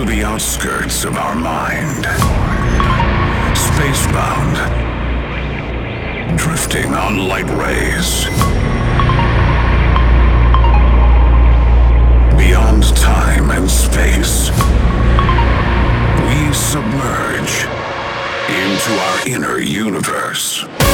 to the outskirts of our mind. Spacebound. Drifting on light rays. Beyond time and space. We submerge into our inner universe.